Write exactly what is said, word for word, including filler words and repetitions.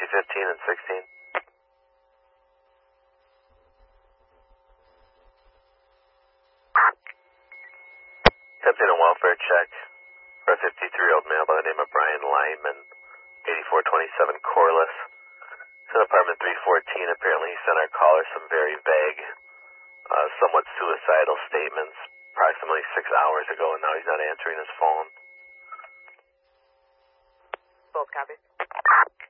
sixty fifteen and sixteen. Attempting a welfare check for a fifty-three-year-old male by the name of Brian Lyman, eighty-four twenty-seven Corliss. It's in apartment three fourteen. Apparently he sent our caller some very vague, uh, somewhat suicidal statements approximately six hours ago, and now he's not answering his phone. Both copies.